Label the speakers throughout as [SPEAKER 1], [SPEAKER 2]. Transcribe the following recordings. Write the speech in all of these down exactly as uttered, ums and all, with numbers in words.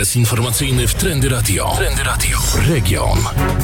[SPEAKER 1] Ekspres informacyjny w Trendy Radio. Trendy Radio. Region.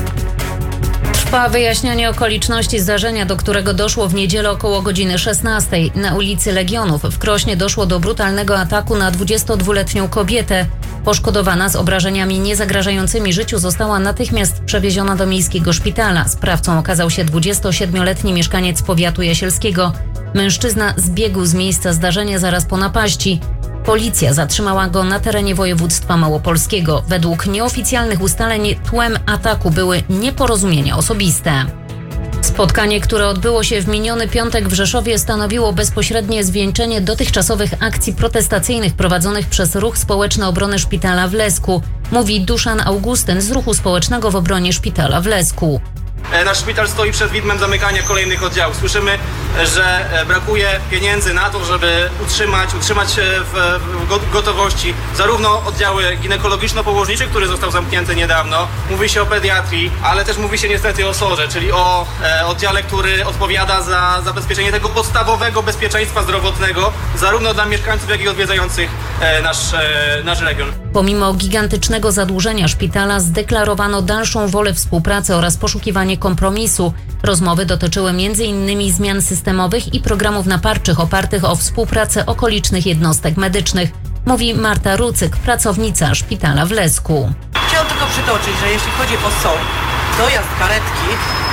[SPEAKER 2] Trwa wyjaśnianie okoliczności zdarzenia, do którego doszło w niedzielę około godziny szesnastej. Na ulicy Legionów w Krośnie doszło do brutalnego ataku na dwudziestodwuletnią kobietę. Poszkodowana z obrażeniami niezagrażającymi życiu została natychmiast przewieziona do miejskiego szpitala. Sprawcą okazał się dwudziestosiedmioletni mieszkaniec powiatu jasielskiego. Mężczyzna zbiegł z miejsca zdarzenia zaraz po napaści. Policja zatrzymała go na terenie województwa małopolskiego. Według nieoficjalnych ustaleń tłem ataku były nieporozumienia osobiste. Spotkanie, które odbyło się w miniony piątek w Rzeszowie, stanowiło bezpośrednie zwieńczenie dotychczasowych akcji protestacyjnych prowadzonych przez Ruch Społeczny Obrony Szpitala w Lesku, mówi Duszan Augustyn z Ruchu Społecznego w Obronie Szpitala w Lesku.
[SPEAKER 3] Nasz szpital stoi przed widmem zamykania kolejnych oddziałów. Słyszymy, że brakuje pieniędzy na to, żeby utrzymać, utrzymać w, w gotowości zarówno oddziały ginekologiczno-położnicze, który został zamknięty niedawno. Mówi się o pediatrii, ale też mówi się niestety o sorze, czyli o e, oddziale, który odpowiada za zabezpieczenie tego podstawowego bezpieczeństwa zdrowotnego, zarówno dla mieszkańców, jak i odwiedzających e, nasz, e, nasz region.
[SPEAKER 2] Pomimo gigantycznego zadłużenia szpitala zdeklarowano dalszą wolę współpracy oraz poszukiwanie kompromisu. Rozmowy dotyczyły między innymi zmian systemowych i programów naparczych opartych o współpracę okolicznych jednostek medycznych, mówi Marta Rucyk, pracownica szpitala w Lesku.
[SPEAKER 4] Chciałam tylko przytoczyć, że jeśli chodzi o S O R, dojazd karetki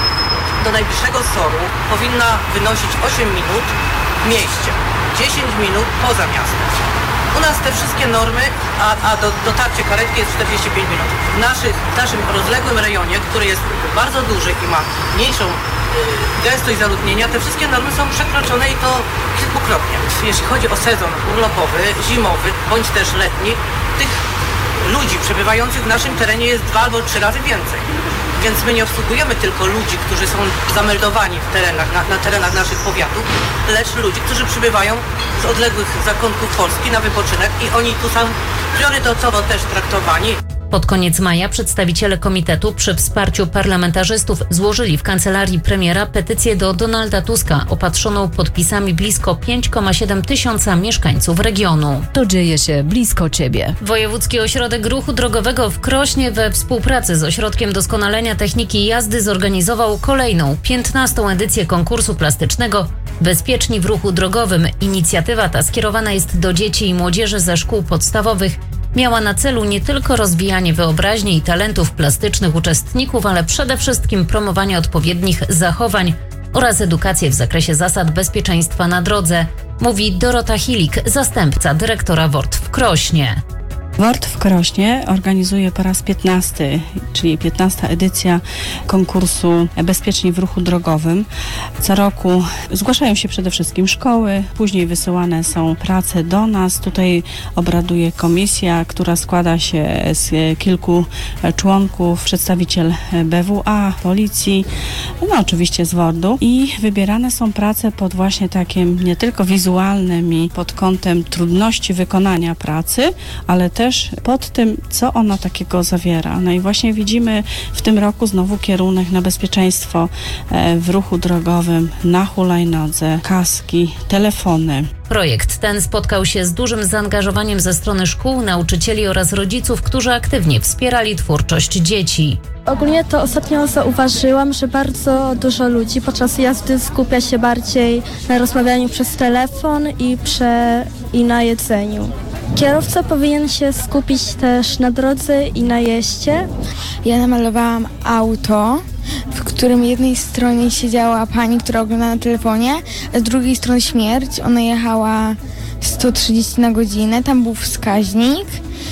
[SPEAKER 4] do najbliższego S O R-u powinna wynosić osiem minut w mieście, dziesięć minut poza miastem. U nas te wszystkie normy, a, a do, dotarcie karetki jest czterdzieści pięć minut. W, naszych, w naszym rozległym rejonie, który jest bardzo duży i ma mniejszą y, gęstość zaludnienia, te wszystkie normy są przekroczone i to kilkukrotnie. Jeśli chodzi o sezon urlopowy, zimowy, bądź też letni, tych ludzi przebywających w naszym terenie jest dwa albo trzy razy więcej. Więc my nie obsługujemy tylko ludzi, którzy są zameldowani w terenach, na, na terenach naszych powiatów, lecz ludzi, którzy przybywają z odległych zakątków Polski na wypoczynek i oni tu są priorytetowo też traktowani.
[SPEAKER 2] Pod koniec maja przedstawiciele komitetu przy wsparciu parlamentarzystów złożyli w kancelarii premiera petycję do Donalda Tuska opatrzoną podpisami blisko pięć przecinek siedem tysiąca mieszkańców regionu.
[SPEAKER 5] To dzieje się blisko Ciebie.
[SPEAKER 2] Wojewódzki Ośrodek Ruchu Drogowego w Krośnie we współpracy z Ośrodkiem Doskonalenia Techniki Jazdy zorganizował kolejną, piętnastą edycję konkursu plastycznego Bezpieczni w ruchu drogowym. Inicjatywa ta skierowana jest do dzieci i młodzieży ze szkół podstawowych. Miała na celu nie tylko rozwijanie wyobraźni i talentów plastycznych uczestników, ale przede wszystkim promowanie odpowiednich zachowań oraz edukację w zakresie zasad bezpieczeństwa na drodze, mówi Dorota Hilik, zastępca dyrektora W O R T w Krośnie.
[SPEAKER 6] W O R T w Krośnie organizuje po raz piętnasty, czyli piętnasta edycja konkursu Bezpieczni w ruchu drogowym. Co roku zgłaszają się przede wszystkim szkoły, później wysyłane są prace do nas. Tutaj obraduje komisja, która składa się z kilku członków, przedstawiciel B W A, policji, no oczywiście z W O R D-u i wybierane są prace pod właśnie takim nie tylko wizualnym i pod kątem trudności wykonania pracy, ale też też pod tym, co ona takiego zawiera. No i właśnie widzimy w tym roku znowu kierunek na bezpieczeństwo w ruchu drogowym, na hulajnodze, kaski, telefony.
[SPEAKER 2] Projekt ten spotkał się z dużym zaangażowaniem ze strony szkół, nauczycieli oraz rodziców, którzy aktywnie wspierali twórczość dzieci.
[SPEAKER 7] Ogólnie to ostatnio zauważyłam, że bardzo dużo ludzi podczas jazdy skupia się bardziej na rozmawianiu przez telefon i, prze, i na jedzeniu. Kierowca powinien się skupić też na drodze i na jeździe.
[SPEAKER 8] Ja namalowałam auto, w którym jednej stronie siedziała pani, która ogląda na telefonie, a z drugiej strony śmierć. Ona jechała sto trzydzieści na godzinę, tam był wskaźnik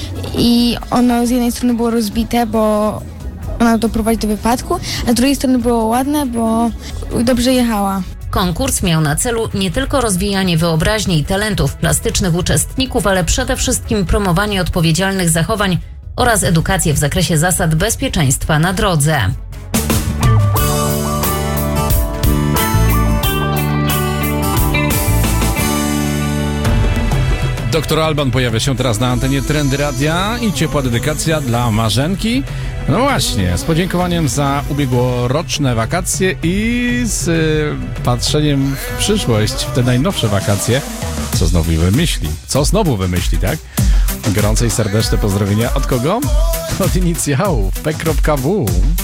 [SPEAKER 8] i ono z jednej strony było rozbite, bo ona doprowadzi do wypadku, a z drugiej strony było ładne, bo dobrze jechała.
[SPEAKER 2] Konkurs miał na celu nie tylko rozwijanie wyobraźni i talentów plastycznych uczestników, ale przede wszystkim promowanie odpowiedzialnych zachowań oraz edukację w zakresie zasad bezpieczeństwa na drodze.
[SPEAKER 9] Doktor Alban pojawia się teraz na antenie Trendy Radia i ciepła dedykacja dla Marzenki. No właśnie, z podziękowaniem za ubiegłoroczne wakacje i z y, patrzeniem w przyszłość, w te najnowsze wakacje. Co znowu wymyśli? Co znowu wymyśli, tak? Gorące i serdeczne pozdrowienia od kogo? Od inicjałów P W.